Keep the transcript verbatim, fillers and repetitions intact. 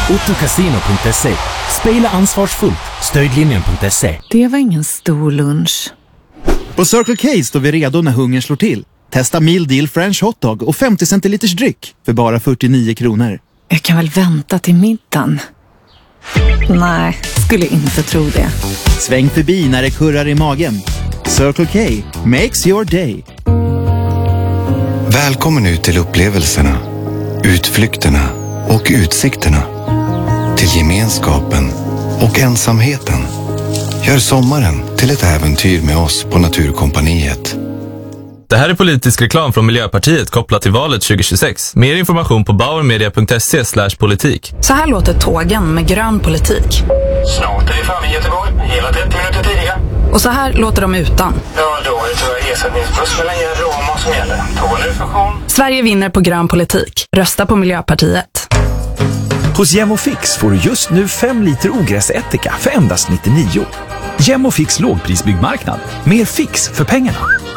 Ottocasino punkt se. Spela ansvarsfullt. Stödlinjen punkt se. Det var ingen stor lunch. På Circle K står vi redo när hungern slår till. Testa Meal Deal French Hotdog och femtio centiliters dryck för bara fyrtionio kronor. Jag kan väl vänta till middagen. Nej, skulle inte tro det. Sväng förbi när det kurrar i magen. Circle K makes your day. Välkommen ut till upplevelserna, utflykterna och utsikterna. Till gemenskapen och ensamheten. Gör sommaren till ett äventyr med oss på Naturkompaniet. Det här är politisk reklam från Miljöpartiet kopplat till valet tjugo tjugosex. Mer information på bauermedia punkt se slash politik. Så här låter tågen med grön politik. Snart är vi framme i Göteborg, hela trettio minuter tidigare. Och så här låter de utan. Ja, då är det tyvärr ersättningsbuss mellan Gävle och Roma som gäller. Tågen ur funktion. Sverige vinner på grön politik. Rösta på Miljöpartiet. Hos Gemofix får du just nu fem liter ogräsättika för endast nittionio. Gemofix lågprisbyggmarknad. Mer fix för pengarna.